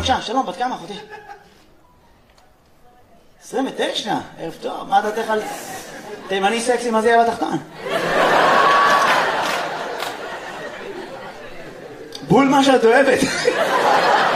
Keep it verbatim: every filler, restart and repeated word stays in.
בבקשה, שלום, בת כמה, אחותי? עשרים ותשע, ערב טוב, מה דעתך על תימני סקסי, מה זה יהיה בתחתון? בול מה שאת אוהבת.